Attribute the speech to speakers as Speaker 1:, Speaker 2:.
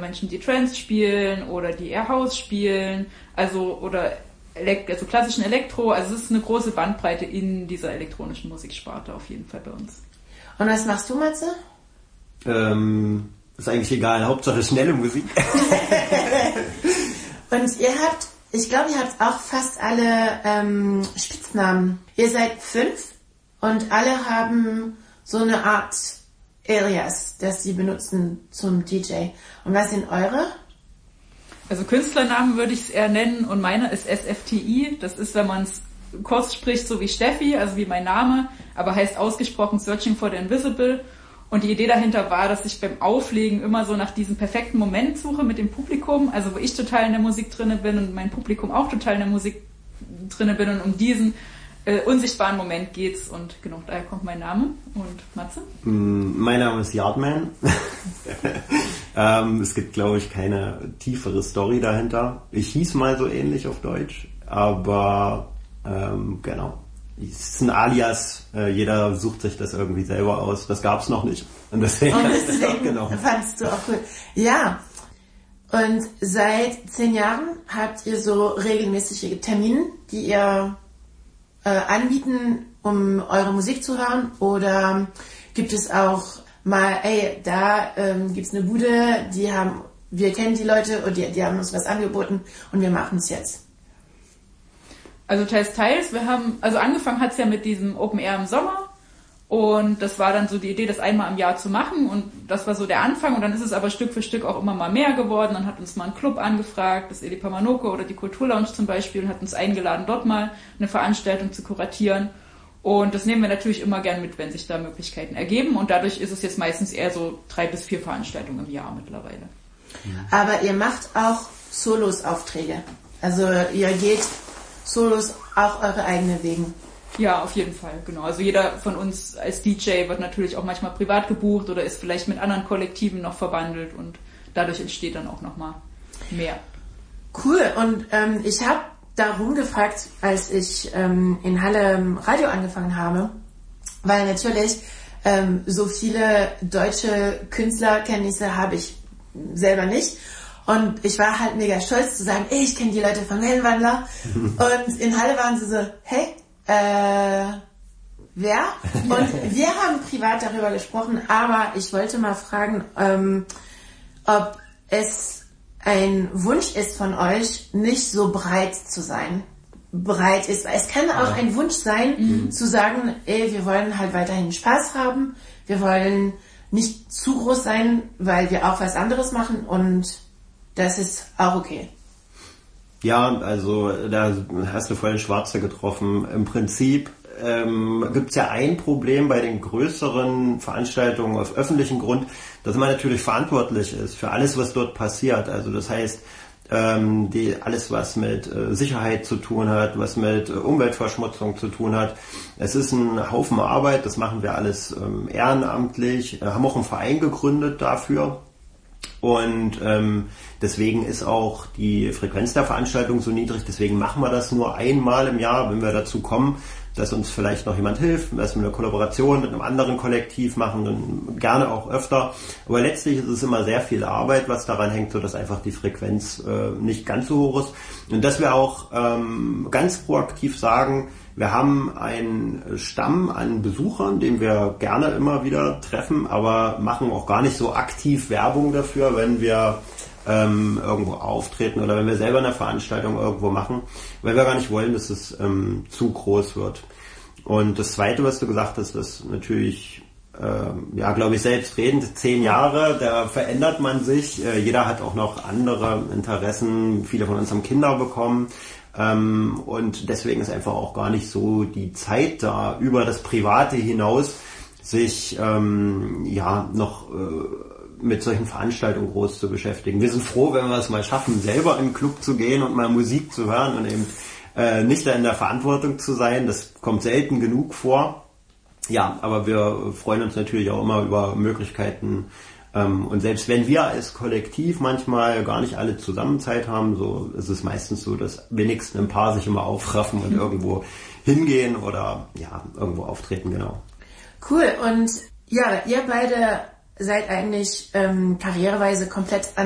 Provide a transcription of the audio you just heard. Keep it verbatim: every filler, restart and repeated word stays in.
Speaker 1: Menschen, die Trance spielen oder die eher House spielen, also oder Elekt- also klassischen Elektro. Also es ist eine große Bandbreite in dieser elektronischen Musiksparte auf jeden Fall bei uns.
Speaker 2: Und was machst du, Matze?
Speaker 3: Ähm, ist eigentlich egal, Hauptsache schnelle Musik.
Speaker 2: Und ihr habt, ich glaube, ihr habt auch fast alle ähm, Spitznamen. Ihr seid fünf und alle haben so eine Art Alias, das sie benutzen zum D J. Und was sind eure?
Speaker 1: Also Künstlernamen würde ich es eher nennen und meiner ist S F T I. Das ist, wenn man es kurz spricht, so wie Steffi, also wie mein Name, aber heißt ausgesprochen Searching for the Invisible. Und die Idee dahinter war, dass ich beim Auflegen immer so nach diesem perfekten Moment suche mit dem Publikum, also wo ich total in der Musik drinne bin und mein Publikum auch total in der Musik drinne bin und um diesen äh, unsichtbaren Moment geht's und genau, daher kommt mein Name. Und Matze?
Speaker 3: Mein Name ist Yardman. ähm, es gibt, glaube ich, keine tiefere Story dahinter. Ich hieß mal so ähnlich auf Deutsch, aber ähm, genau. Es ist ein Alias, äh, jeder sucht sich das irgendwie selber aus. Das gab's noch nicht. Und deswegen,
Speaker 2: und deswegen
Speaker 3: genau.
Speaker 2: fandst du auch cool. Ja, und seit zehn Jahren habt ihr so regelmäßige Termine, die ihr äh, anbieten, um eure Musik zu hören? Oder gibt es auch mal, ey, da ähm, gibt's eine Bude, die haben, wir kennen die Leute und die, die haben uns was angeboten und wir machen es jetzt?
Speaker 1: Also teils, teils. Wir haben, also angefangen hat's ja mit diesem Open Air im Sommer und das war dann so die Idee, das einmal im Jahr zu machen und das war so der Anfang und dann ist es aber Stück für Stück auch immer mal mehr geworden. Dann hat uns mal ein Club angefragt, das Eli Pamanoko oder die Kulturlounge zum Beispiel, und hat uns eingeladen, dort mal eine Veranstaltung zu kuratieren und das nehmen wir natürlich immer gern mit, wenn sich da Möglichkeiten ergeben und dadurch ist es jetzt meistens eher so drei bis vier Veranstaltungen im Jahr mittlerweile.
Speaker 2: Aber ihr macht auch Solos-Aufträge. Also ihr geht Solos auch eure eigenen Wegen.
Speaker 1: Ja, auf jeden Fall, genau. Also jeder von uns als D J wird natürlich auch manchmal privat gebucht oder ist vielleicht mit anderen Kollektiven noch verbandelt und dadurch entsteht dann auch nochmal mehr.
Speaker 2: Cool, und ähm, ich habe darum gefragt, als ich ähm, in Halle Radio angefangen habe, weil natürlich ähm, so viele deutsche Künstlerkenntnisse habe ich selber nicht. Und ich war halt mega stolz zu sagen, ey, ich kenne die Leute von Wellenwandler. Und in Halle waren sie so, hey, äh, wer? Und wir haben privat darüber gesprochen, aber ich wollte mal fragen, ähm, ob es ein Wunsch ist von euch, nicht so breit zu sein. Breit ist, es kann auch ein Wunsch sein, mhm. zu sagen, ey, wir wollen halt weiterhin Spaß haben, wir wollen nicht zu groß sein, weil wir auch was anderes machen und das ist auch okay.
Speaker 3: Ja, also da hast du vorhin Schwarze getroffen. Im Prinzip ähm, gibt es ja ein Problem bei den größeren Veranstaltungen auf öffentlichem Grund, dass man natürlich verantwortlich ist für alles, was dort passiert. Also das heißt, ähm, die, alles, was mit äh, Sicherheit zu tun hat, was mit äh, Umweltverschmutzung zu tun hat. Es ist ein Haufen Arbeit, das machen wir alles ähm, ehrenamtlich, äh, haben auch einen Verein gegründet dafür. Und ähm, deswegen ist auch die Frequenz der Veranstaltung so niedrig. Deswegen machen wir das nur einmal im Jahr, wenn wir dazu kommen, dass uns vielleicht noch jemand hilft, dass wir eine Kollaboration mit einem anderen Kollektiv machen, dann gerne auch öfter. Aber letztlich ist es immer sehr viel Arbeit, was daran hängt, sodass einfach die Frequenz äh, nicht ganz so hoch ist. Und dass wir auch ähm, ganz proaktiv sagen, wir haben einen Stamm an Besuchern, den wir gerne immer wieder treffen, aber machen auch gar nicht so aktiv Werbung dafür, wenn wir ähm, irgendwo auftreten oder wenn wir selber eine Veranstaltung irgendwo machen, weil wir gar nicht wollen, dass es ähm, zu groß wird. Und das Zweite, was du gesagt hast, ist natürlich, äh, ja, glaube ich, selbstredend, zehn Jahre, da verändert man sich. Äh, jeder hat auch noch andere Interessen. Viele von uns haben Kinder bekommen. Ähm, und deswegen ist einfach auch gar nicht so die Zeit da, über das Private hinaus sich ähm, ja noch äh, mit solchen Veranstaltungen groß zu beschäftigen. Wir sind froh, wenn wir es mal schaffen, selber in den Club zu gehen und mal Musik zu hören und eben äh, nicht da in der Verantwortung zu sein. Das kommt selten genug vor. Ja, aber wir freuen uns natürlich auch immer über Möglichkeiten. Ähm, und selbst wenn wir als Kollektiv manchmal gar nicht alle zusammen Zeit haben, so ist es meistens so, dass wenigstens ein paar sich immer aufraffen und irgendwo hingehen oder ja irgendwo auftreten, genau.
Speaker 2: Cool. Und ja, ihr beide seid eigentlich ähm, karriereweise komplett an